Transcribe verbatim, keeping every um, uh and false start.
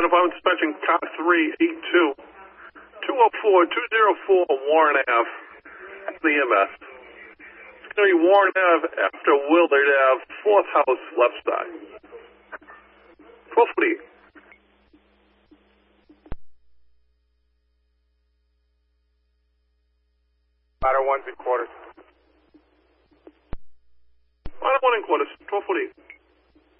Fire Department dispatching car three eight two. two oh four, two oh four Warren Ave. That's the E M S. It's going to be Warren Ave after Willard Ave, fourth house left side. twelve forty. Ladder one, three quarters. Ladder one and quarters, twelve forty.